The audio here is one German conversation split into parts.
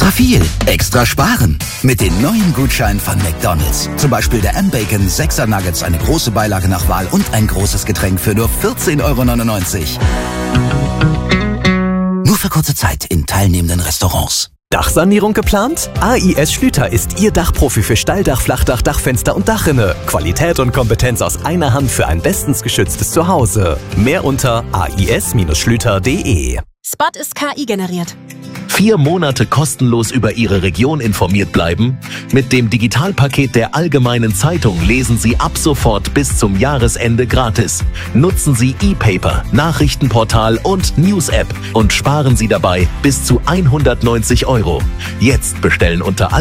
Extra viel, extra sparen. Mit den neuen Gutscheinen von McDonald's. Zum Beispiel der M-Bacon 6er Nuggets, eine große Beilage nach Wahl und ein großes Getränk für nur 14,99 €. Nur für kurze Zeit in teilnehmenden Restaurants. Dachsanierung geplant? AIS Schlüter ist Ihr Dachprofi für Stalldach, Flachdach, Dachfenster und Dachrinne. Qualität und Kompetenz aus einer Hand für ein bestens geschütztes Zuhause. Mehr unter ais-schlüter.de. Spot ist KI generiert. 4 Monate kostenlos über Ihre Region informiert bleiben? Mit dem Digitalpaket der Allgemeinen Zeitung lesen Sie ab sofort bis zum Jahresende gratis. Nutzen Sie E-Paper, Nachrichtenportal und News-App und sparen Sie dabei bis zu 190 €. Jetzt bestellen unter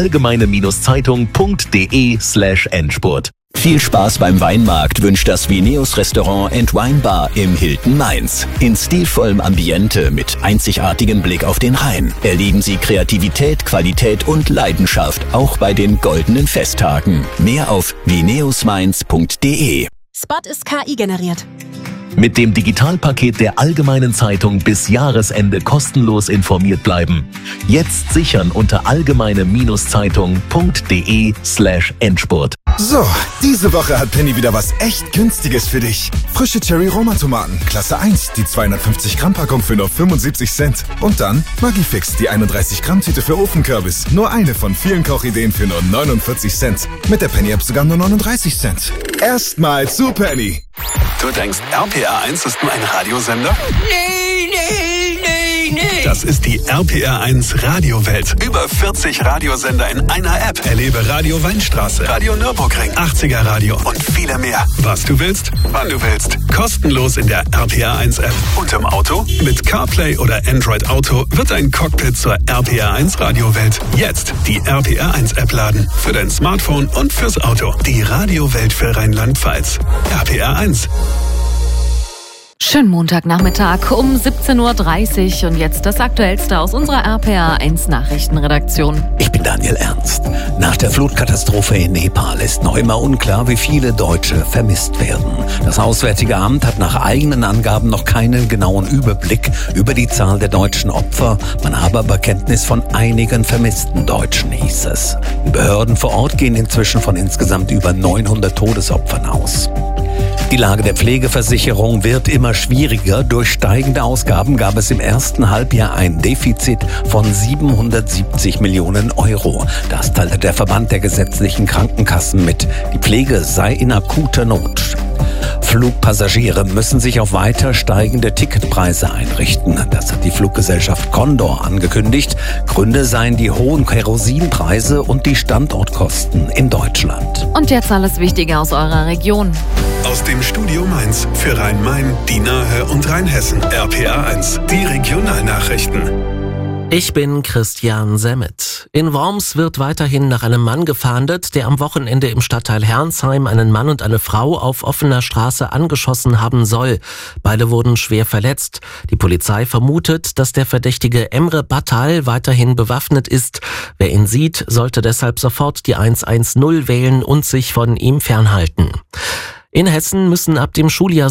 allgemeine-zeitung.de/Endspurt. Viel Spaß beim Weinmarkt wünscht das Vineus Restaurant & Wine Bar im Hilton Mainz. In stilvollem Ambiente mit einzigartigem Blick auf den Rhein erleben Sie Kreativität, Qualität und Leidenschaft auch bei den goldenen Festtagen. Mehr auf vineusmainz.de. Spot ist KI generiert. Mit dem Digitalpaket der Allgemeinen Zeitung bis Jahresende kostenlos informiert bleiben. Jetzt sichern unter allgemeine-zeitung.de/Endspurt. So, diese Woche hat Penny wieder was echt Günstiges für dich. Frische Cherry-Roma-Tomaten, Klasse 1, die 250 Gramm Packung für nur 75 Cent. Und dann Maggi-Fix, die 31 Gramm Tüte für Ofenkürbis. Nur eine von vielen Kochideen für nur 49 Cent. Mit der Penny-App sogar nur 39 Cent. Erstmal zu Penny. Du denkst, RPR1 ist nur ein Radiosender? Nee. Das ist die RPR1 Radiowelt. Über 40 Radiosender in einer App. Erlebe Radio Weinstraße, Radio Nürburgring, 80er Radio und viele mehr. Was du willst, wann du willst. Kostenlos in der RPR1 App. Und im Auto? Mit CarPlay oder Android Auto wird ein Cockpit zur RPR1 Radiowelt. Jetzt die RPR1 App laden. Für dein Smartphone und fürs Auto. Die Radiowelt für Rheinland-Pfalz. RPR1. Schönen Montagnachmittag um 17:30 Uhr und jetzt das Aktuellste aus unserer RPR1 Nachrichtenredaktion. Ich bin Daniel Ernst. Nach der Flutkatastrophe in Nepal ist noch immer unklar, wie viele Deutsche vermisst werden. Das Auswärtige Amt hat nach eigenen Angaben noch keinen genauen Überblick über die Zahl der deutschen Opfer. Man habe aber Kenntnis von einigen vermissten Deutschen, hieß es. Die Behörden vor Ort gehen inzwischen von insgesamt über 900 Todesopfern aus. Die Lage der Pflegeversicherung wird immer schwieriger. Durch steigende Ausgaben gab es im ersten Halbjahr ein Defizit von 770 Millionen €. Das teilte der Verband der gesetzlichen Krankenkassen mit. Die Pflege sei in akuter Not. Flugpassagiere müssen sich auf weiter steigende Ticketpreise einrichten. Das hat die Fluggesellschaft Condor angekündigt. Gründe seien die hohen Kerosinpreise und die Standortkosten in Deutschland. Und jetzt alles Wichtige aus eurer Region. Aus dem Studio Mainz für Rhein-Main, die Nahe und Rheinhessen. RPR1, die Regionalnachrichten. Ich bin Christian Semmet. In Worms wird weiterhin nach einem Mann gefahndet, der am Wochenende im Stadtteil Herrnsheim einen Mann und eine Frau auf offener Straße angeschossen haben soll. Beide wurden schwer verletzt. Die Polizei vermutet, dass der Verdächtige Emre Battal weiterhin bewaffnet ist. Wer ihn sieht, sollte deshalb sofort die 110 wählen und sich von ihm fernhalten. In Hessen müssen ab dem Schuljahr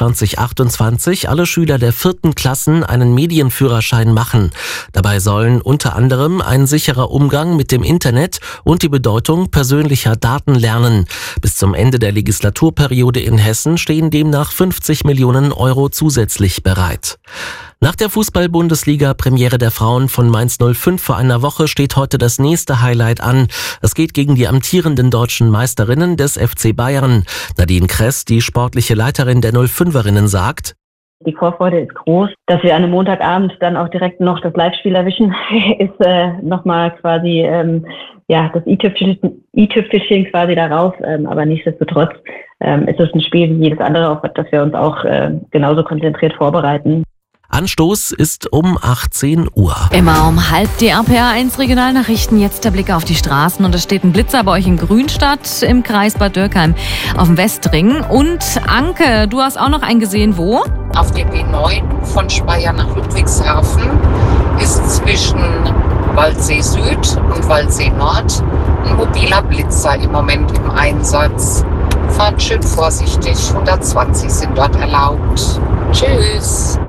27/28 alle Schüler der 4. Klassen einen Medienführerschein machen. Dabei sollen unter anderem ein sicherer Umgang mit dem Internet und die Bedeutung persönlicher Daten lernen. Bis zum Ende der Legislaturperiode in Hessen stehen demnach 50 Millionen € zusätzlich bereit. Nach der Fußball-Bundesliga-Premiere der Frauen von Mainz 05 vor einer Woche steht heute das nächste Highlight an. Es geht gegen die amtierenden deutschen Meisterinnen des FC Bayern. Nadine Kress, die sportliche Leiterin der 05erinnen, sagt: Die Vorfreude ist groß. Dass wir an einem Montagabend dann auch direkt noch das Live-Spiel erwischen, ist nochmal quasi das i-Tüpfelchen quasi darauf. Aber nichtsdestotrotz ist es ein Spiel wie jedes andere, auf das wir uns auch genauso konzentriert vorbereiten. Anstoß ist um 18 Uhr. Immer um halb die RPR1 Regionalnachrichten. Jetzt der Blick auf die Straßen. Und es steht ein Blitzer bei euch in Grünstadt im Kreis Bad Dürkheim auf dem Westring. Und Anke, du hast auch noch einen gesehen. Wo? Auf der B9 von Speyer nach Ludwigshafen ist zwischen Waldsee Süd und Waldsee Nord ein mobiler Blitzer im Moment im Einsatz. Fahrt schön vorsichtig, 120 sind dort erlaubt. Tschüss.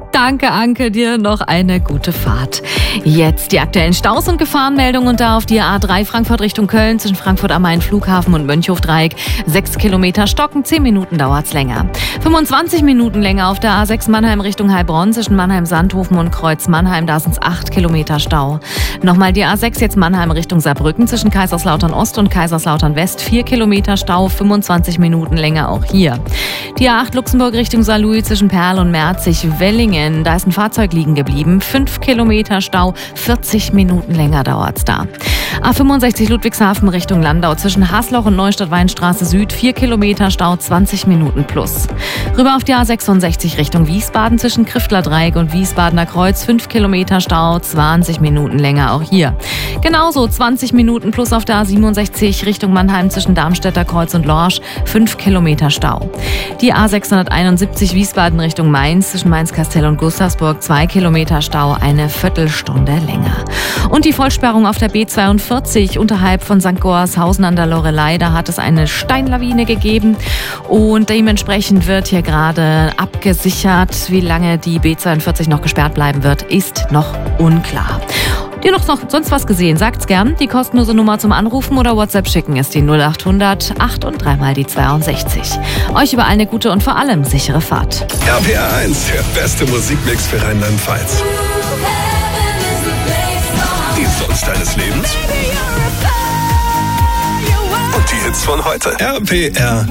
Danke, Anke, dir noch eine gute Fahrt. Jetzt die aktuellen Staus und Gefahrenmeldungen und da auf die A3 Frankfurt Richtung Köln zwischen Frankfurt am Main Flughafen und Mönchhofdreieck. 6 Kilometer stocken, 10 Minuten dauert's länger. 25 Minuten länger auf der A6 Mannheim Richtung Heilbronn zwischen Mannheim-Sandhofen und Kreuz-Mannheim. Da sind's 8 Kilometer Stau. Nochmal die A6 jetzt Mannheim Richtung Saarbrücken zwischen Kaiserslautern Ost und Kaiserslautern West. 4 Kilometer Stau, 25 Minuten länger auch hier. Die A8 Luxemburg Richtung Saarlouis zwischen Perl und Merzig-Wellingen. Da ist ein Fahrzeug liegen geblieben. 5 Kilometer Stau, 40 Minuten länger dauert's da. A65 Ludwigshafen Richtung Landau zwischen Hasloch und Neustadt-Weinstraße Süd. 4 Kilometer Stau, 20 Minuten plus. Rüber auf die A66 Richtung Wiesbaden zwischen Kriftler-Dreieck und Wiesbadener Kreuz. 5 Kilometer Stau, 20 Minuten länger auch hier. Genauso 20 Minuten plus auf der A67 Richtung Mannheim zwischen Darmstädter Kreuz und Lorsch. 5 Kilometer Stau. Die A671 Wiesbaden Richtung Mainz zwischen Mainz-Kastell und Gustavsburg. 2 Kilometer Stau, eine Viertelstunde länger. Und die Vollsperrung auf der B42 unterhalb von St. Goarshausen an der Loreley. Da hat es eine Steinlawine gegeben und dementsprechend wird hier gerade abgesichert. Wie lange die B42 noch gesperrt bleiben wird, ist noch unklar. Ihr noch sonst was gesehen? Sagt's gern. Die kostenlose Nummer zum Anrufen oder WhatsApp schicken ist die 0800 8 und 3 mal die 62. Euch überall eine gute und vor allem sichere Fahrt. RPR 1, der beste Musikmix für Rheinland-Pfalz. Die Songs deines Lebens und die Hits von heute. RPR